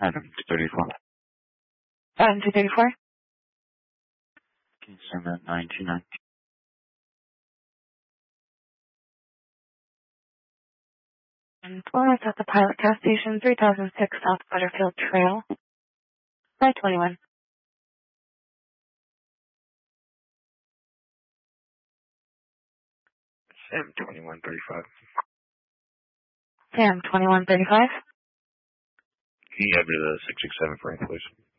Item 234. Item 234. Can you send that 929? And Florence at the Pilot Gas Station, 3006 South Butterfield Trail. 521. Sam 2135. Sam 2135. Can you have me the 667 frame, please?